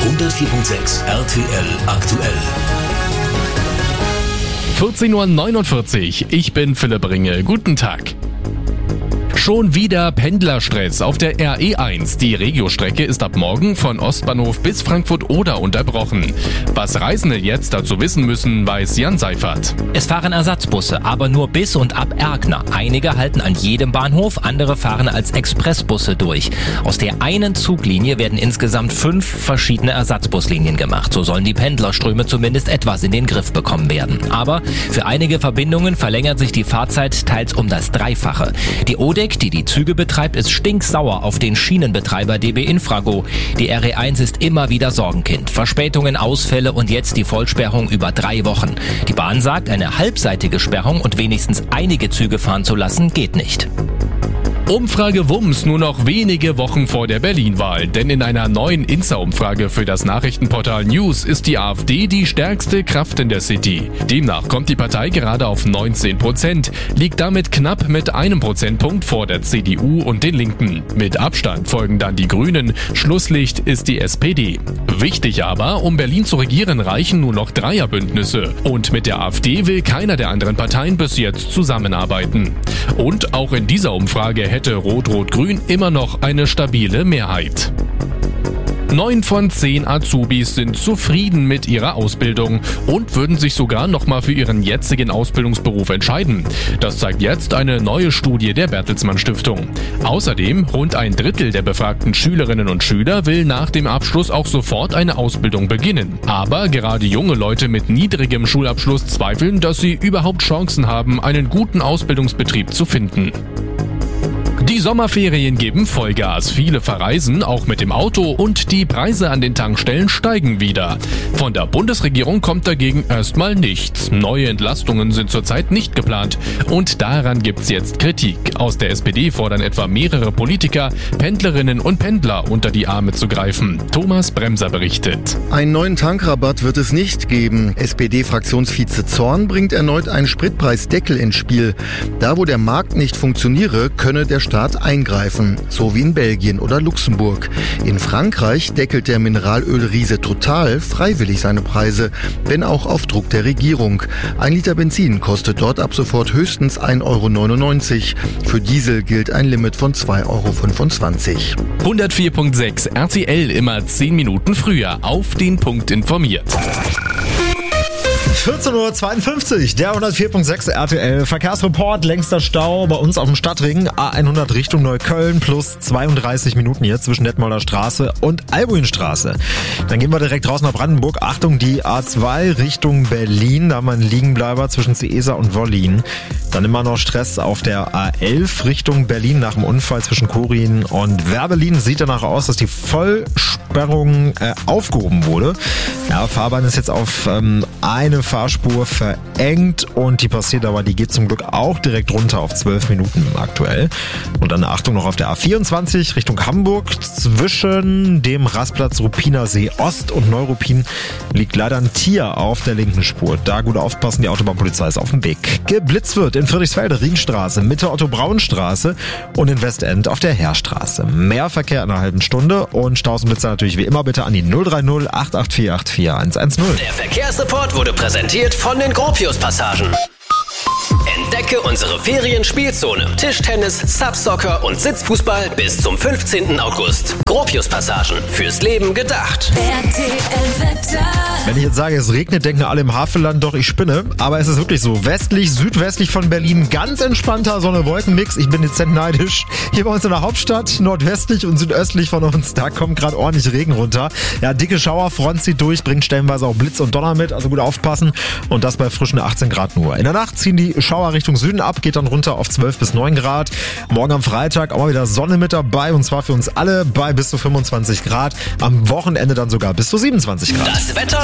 104.6 RTL aktuell. 14.49 Uhr, ich bin Philipp Ringe. Guten Tag. Schon wieder Pendlerstress auf der RE1. Die Regiostrecke ist ab morgen von Ostbahnhof bis Frankfurt-Oder unterbrochen. Was Reisende jetzt dazu wissen müssen, weiß Jan Seifert. Es fahren Ersatzbusse, aber nur bis und ab Erkner. Einige halten an jedem Bahnhof, andere fahren als Expressbusse durch. Aus der einen Zuglinie werden insgesamt 5 verschiedene Ersatzbuslinien gemacht. So sollen die Pendlerströme zumindest etwas in den Griff bekommen werden. Aber für einige Verbindungen verlängert sich die Fahrzeit teils um das Dreifache. Die ODEC, die Züge betreibt, ist stinksauer auf den Schienenbetreiber DB Infrago. Die RE1 ist immer wieder Sorgenkind. Verspätungen, Ausfälle und jetzt die Vollsperrung über 3 Wochen. Die Bahn sagt, eine halbseitige Sperrung und wenigstens einige Züge fahren zu lassen, geht nicht. Umfrage Wumms nur noch wenige Wochen vor der Berlin-Wahl. Denn in einer neuen Insta-Umfrage für das Nachrichtenportal News ist die AfD die stärkste Kraft in der City. Demnach kommt die Partei gerade auf 19%, liegt damit knapp mit einem Prozentpunkt vor der CDU und den Linken. Mit Abstand folgen dann die Grünen, Schlusslicht ist die SPD. Wichtig aber, um Berlin zu regieren, reichen nur noch Dreierbündnisse. Und mit der AfD will keiner der anderen Parteien bis jetzt zusammenarbeiten. Und auch in dieser Umfrage hätte Rot-Rot-Grün immer noch eine stabile Mehrheit. 9 von 10 Azubis sind zufrieden mit ihrer Ausbildung und würden sich sogar nochmal für ihren jetzigen Ausbildungsberuf entscheiden. Das zeigt jetzt eine neue Studie der Bertelsmann Stiftung. Außerdem, rund 1/3 der befragten Schülerinnen und Schüler will nach dem Abschluss auch sofort eine Ausbildung beginnen. Aber gerade junge Leute mit niedrigem Schulabschluss zweifeln, dass sie überhaupt Chancen haben, einen guten Ausbildungsbetrieb zu finden. Die Sommerferien geben Vollgas. Viele verreisen, auch mit dem Auto, und die Preise an den Tankstellen steigen wieder. Von der Bundesregierung kommt dagegen erstmal nichts. Neue Entlastungen sind zurzeit nicht geplant. Und daran gibt's jetzt Kritik. Aus der SPD fordern etwa mehrere Politiker, Pendlerinnen und Pendler unter die Arme zu greifen. Thomas Bremser berichtet. Einen neuen Tankrabatt wird es nicht geben. SPD-Fraktionsvize Zorn bringt erneut einen Spritpreisdeckel ins Spiel. Da, wo der Markt nicht funktioniere, könne der Staat eingreifen, so wie in Belgien oder Luxemburg. In Frankreich deckelt der Mineralölriese Total freiwillig seine Preise, wenn auch auf Druck der Regierung. 1 Liter Benzin kostet dort ab sofort höchstens 1,99 €. Für Diesel gilt ein Limit von 2,25 €. 104.6 RTL, immer 10 Minuten früher auf den Punkt informiert. 14.52 Uhr, der 104.6 RTL Verkehrsreport, längster Stau bei uns auf dem Stadtring, A100 Richtung Neukölln, plus 32 Minuten hier zwischen Detmolder Straße und Albuinstraße. Dann gehen wir direkt raus nach Brandenburg. Achtung, die A2 Richtung Berlin, da haben wir einen Liegenbleiber zwischen Ciesa und Wollin. Dann immer noch Stress auf der A11 Richtung Berlin nach dem Unfall zwischen Korin und Werbelin. Sieht danach aus, dass die Vollsperrung aufgehoben wurde. Ja, Fahrbahn ist jetzt auf eine Fahrspur verengt und die Passierdauer, die geht zum Glück auch direkt runter auf 12 Minuten aktuell. Und dann Achtung noch auf der A24 Richtung Hamburg. Zwischen dem Rastplatz Ruppiner See Ost und Neuruppin liegt leider ein Tier auf der linken Spur. Da gut aufpassen, die Autobahnpolizei ist auf dem Weg. Geblitzt wird in Friedrichsfelde, Rienstraße, Mitte Otto-Braun-Straße und in Westend auf der Heerstraße. Mehr Verkehr in einer halben Stunde und Staus und Blitzer natürlich wie immer bitte an die 030 884 84110. Der Verkehrsreport wurde präsentiert von den Gropius-Passagen. Entdecke unsere Ferienspielzone. Tischtennis, Subsoccer und Sitzfußball bis zum 15. August. Gropius-Passagen. Fürs Leben gedacht. Wenn ich jetzt sage, es regnet, denken alle im Havelland, doch ich spinne. Aber es ist wirklich so. Westlich, südwestlich von Berlin, ganz entspannter Sonne-Wolken-Mix. Ich bin dezent neidisch. Hier bei uns in der Hauptstadt, nordwestlich und südöstlich von uns, da kommt gerade ordentlich Regen runter. Ja, dicke Schauerfront zieht durch, bringt stellenweise auch Blitz und Donner mit. Also gut aufpassen. Und das bei frischen 18 Grad nur. In der Nacht ziehen die Schauer Richtung Süden ab, geht dann runter auf 12 bis 9 Grad. Morgen am Freitag auch mal wieder Sonne mit dabei und zwar für uns alle bei bis zu 25 Grad. Am Wochenende dann sogar bis zu 27 Grad. Das Wetter